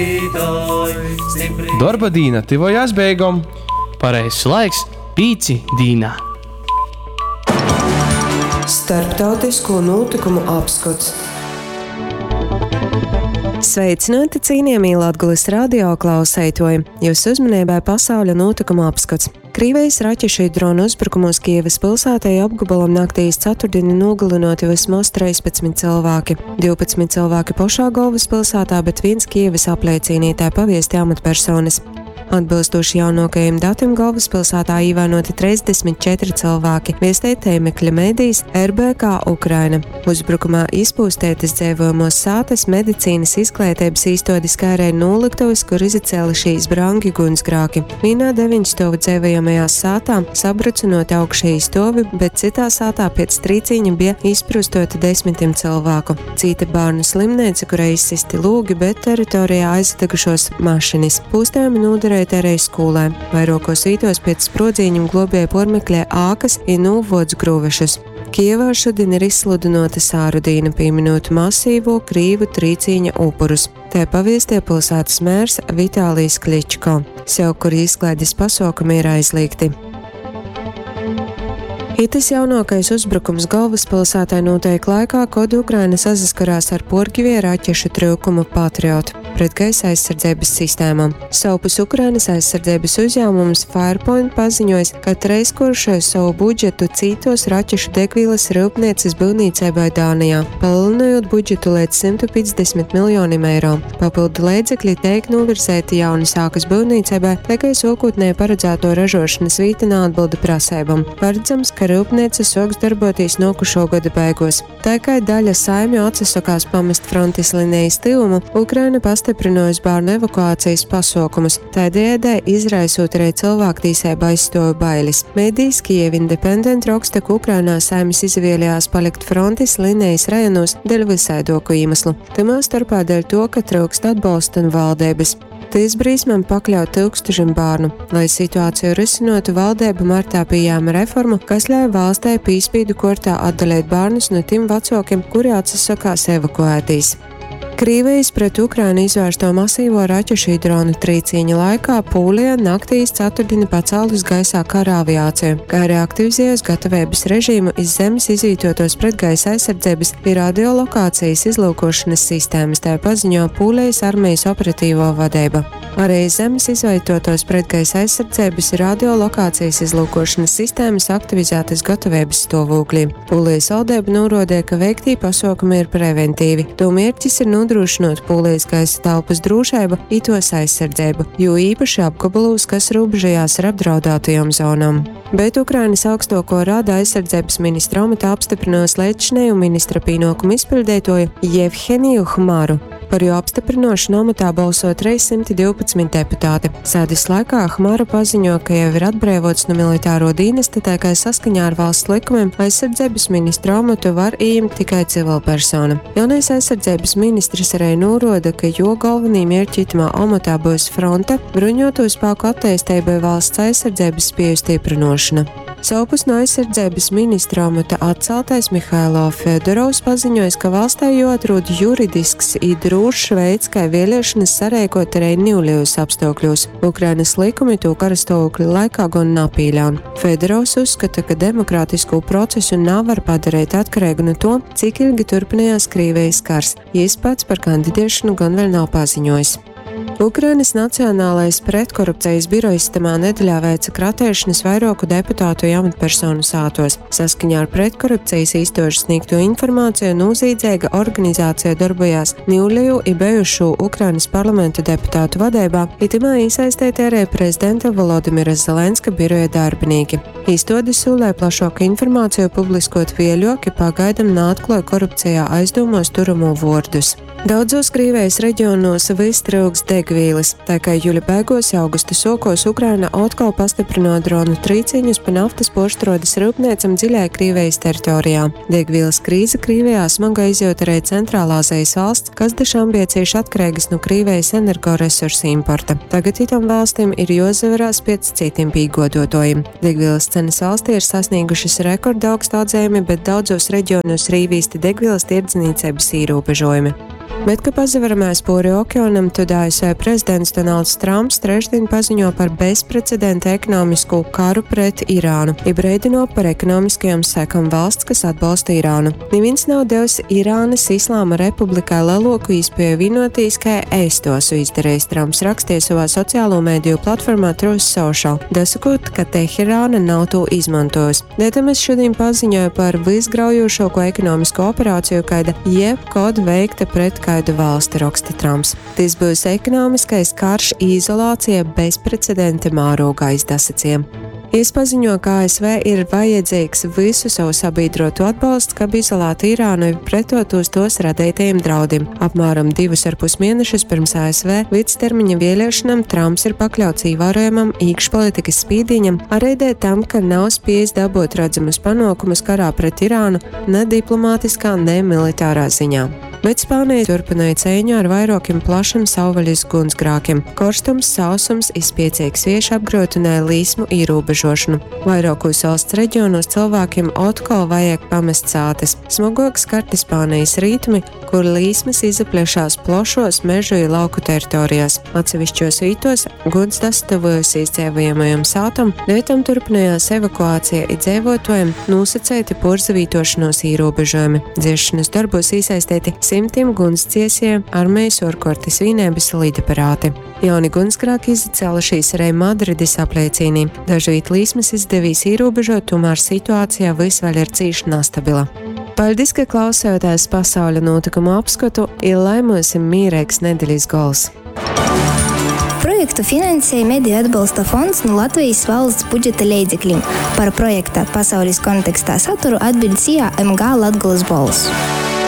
Darba dīna tivojās beigom. Pareizs laiks pīci dīnā. Starptautisko notikumu apskats. Sveicināti, cienījamie Latgules radio klausētoji! Jūsu uzmanībai pasaules notikumu apskats. Krievijas raķešu dronu uzbrukumos Kievas pilsētai apgabalam naktīs ceturtdienu nogalinoti vismaz 13 cilvēki. 12 cilvēki pašā galvaspilsētā, bet viens Kievas apliecīnītāji paviesti amatpersonas. Atbilstoši jaunākajiem datiem galvaspilsētā ievainoti 34 cilvēki, viestēja tēmekļa medijas RBK Ukraina. Uzbrukumā izpūstētas dzīvojamos sātas medicīnas izglītības īstotis kārēja noliktavas, kur izcēla šīs brangi gunsgrāki. Vienā 9 stovu dzīvojamajās sātām sabrucinot augšēji stovi, bet citā sātā pēc trīcīņa bija izprustota 10 cilvēku. Cita bērnu slimnīca, kurai izsisti lūgi, bet teritorijā aizdegušos mašinas. Pūstējumi noderēja arī skolē. Vairākos vītos pēc sprodziņiem globēja pormeklē ākas un nūvods gruvešus. Kievā šodien ir izsludinota sārudīna, pieminot masīvo Krīvu trīcīņa upurus. Te paviestie pilsētas mērs Vitālijs Kličko. Sev, kur izklaides pasaukumi ir aizliegti. Itis jaunākais uzbrukums galvaspilsētai notiek laikā, kad Ukraina saskarās ar Porgivie raķešu trūkumu Patriot pretgaisa aizsardzības sistēmām. Savpus Ukrainas aizsardzības uzņēmums Firepoint paziņoja, ka treizkuršoja savu budžetu citos raķešu degvīlas rūpnieces būvniecībai Dānijā, palielinot budžetu līdz 150 miljoniem eiro. Papildu līdzekļi tiek novirzēti jaunas ākas būvniecībai, tikai sākotnēji paredzēto ražošanas vīta neatbilda prasībām. Paredzams, ka rūpniece sāks darboties nākošo gada beigās. Tā kā daļa saimju atsakās pamest frontes linijas tūmu, Ukraina pastiprinājusi bērnu evakuācijas pasākumus, tādējādi izraisot arī cilvēktiesību aizstāvju bailes. Medijas Kiev Independent raksta, ka Ukrainā saimes izvēlējās palikt frontes linijas rajonos dēļ visaidoku iemeslu. Tamā starpā dēļ to, ka trūkst atbalsta un valdības. Tīs brīsmēm pakļaut tūkstošiem bērnu. Lai situāciju risinotu, valdība martā pieņēma reformu, kas ļauj valstī pīspīdu kortā atdalīt bērnus no tiem vecākiem, kuri atsakās evakuētīs. Krievijas pret Ukrainu izvērsto masīvo raķešu dronu trīcīņa laikā Pūlijā naktīs ceturtdienu pacēlus gaisā kara aviāciju, kā arī aktivizējusi gatavības režīmu iz zemes izvītotos pretgaisa aizsardzības ir radiolokācijas izlūkošanas sistēmas, tā paziņo Pūlijas armijas operatīvo vadība. Arī zemes izveidotos pretgaisa aizsardzības ir radiolokācijas izlūkošanas sistēmas aktivizētas gatavības stāvoklī. Pūlijas valdība norādīja, ka veiktī pasākumi ir preventīvi. To mērķis ir nodrošinot Pūlijas gaisa telpas drošību, itos aizsardzību, jo īpaši apgabalos, kas robežojās ar apdraudētajām zonām. Bet Ukrainas augstāko rada aizsardzības ministra amatā apstiprinās līdzinēju ministra pienākumu izpildītāju Jevheniju Hmaru. Par jo apstiprināšanu amatā balso 312 deputāti. Sēdes laikā Hmara paziņo, ka jau ir atbrīvots no militāro dienesta, tā kā saskaņā ar valsts likumiem aizsardzības ministra amatu var ieņemt tikai civilpersona. Jaunais aizsardzības ministrs arī norāda, ka jo galvenī mērķi itamā amatā būs fronte, bruņoto spēku attīstībai valsts aizsardzības spēju stiprināšana. Savpus no aizsardzības ministra amata atceltais Mihailo Fedorovs paziņoja, ka valstī jāatrod juridisks un drošs veids, kā vēlēšanas sarēkot arī nīvļajos apstākļos. Ukrainas likumi to karastāvokļa laikā gan napīļaun. Fedorovs uzskata, ka demokrātisko procesu nevar padarīt atkarīgu no to, cik ilgi turpinājās Krievijas kars. Jis pats par kandidēšanu gan vēl nav paziņojis. Ukrainas Nacionālais pretkorupcijas birojs tamā nedēļā veica kratēšanas vairāku deputātu un amatpersonu sātos. Saskaņā ar pretkorupcijas īstoši sniegto informāciju noziedzīga organizācija darbojās nīvļaju un bijušu Ukrainas parlamenta deputātu vadībā, itamā iesaistīti arī prezidenta Volodimira Zelenska biroja darbinieki. Īstodi sūlē plašāku informāciju publiskot vieļoki pagaidam neatklāja korupcijā aizdomos turamo vārdus. Daudzos Krievijas reģionos vistrūks degvīlas, tā kā jūļa beigās augusta sākos Ukraina atkal pastiprināja dronu trīcīņus pa naftas poštrodes rūpniecam dziļai Krievijas teritorijā. Degvīlas krīze Krievijā smaga izjūt arī Centrālāzijas valsts, kas dažām bija cieši atkarīgas no Krievijas energoresursu importa. Tagad itam valstīm ir jāsaverās pēc citiem pīgodotājiem. Degvīlas cenas valstī ir sasniegušas rekorda augstu atzīmi, bet daudzos reģionos ir īvīsti degvīlas tirdzniecības ierobežojumi. Bet, ka pazaveramās pūri okeānam, tad ASV prezidents Donalds Trumps trešdien paziņo par bezprecedenta ekonomisku karu pret Irānu, jeb reidino par ekonomiskajām sekām valsts, kas atbalsta Irānu. Neviens nav devis Irānas Islāma republikai leloku īspēju vienotīs, kā es to esmu izdarījis, Trumps rakstīja savā sociālo mēdīju platformā Truth Social, dasakot, ka Teherāna nav to izmantojusi. Dēļ es šodien paziņoju par visgraujošāko ekonomisko operāciju, kāda jebkad veikta pret kādu valsti, raksta Trumps. Tas būs ekonomiskais karš izolācija bezprecedenta mārogā izdasaciem. Es paziņo, ka ASV ir vajadzīgs visu savu sabiedrotu atbalstu, kā izolētu Irānu pretot uz tos radītajiem draudiem. Apmēram 2,5 mēnešus pirms ASV vidustermiņa vēlēšanām Trumps ir pakļauts ievērojamam iekšpolitikas spīdiņam, arī dēļ tam, ka nav spējis dabūt redzamus panākumus karā pret Irānu ne diplomātiskā, ne militārā ziņā. Bet Spānija turpināja cīņu ar vairākiem plašiem savvaļas gunsgrākiem. Korstums, sausums, izspiecīgs vieši apgrūtināja līsmu ierobežošanu. Vairākos valsts reģionos cilvēkiem atkal vajag pamest sātes. Smogāk skarti Spānijas rītumi, kur līsmas izaplešās plašos mežu un lauku teritorijās. Atsevišķos vītos guns dastavojas izdzīvojamajam sātam, dēļ turpinājās evakuācija iedzīvotājiem, nosacīti porzavītošanos ierobežojumi. Dziešanas darbos iesaistīti simtiem gunsciesie, armijas orkortis vienības līdaparāti. Jauni gunsgrāki izcēlušies arī Madrides apliecīnī. Dažvīt līsmas izdevīs ierobežot, tomēr situācijā viss vēl ir cīši nestabila. Paldies, ka klausījāties pasaules notikumu apskatu, ir lai mums ir mīrīgs nedēļas gals. Projektu finansēja Mediju atbalsta fonds no Latvijas valsts budžeta līdzekļiem. Par projekta pasaules kontekstā saturu atbild CIA MG Latgolas balss.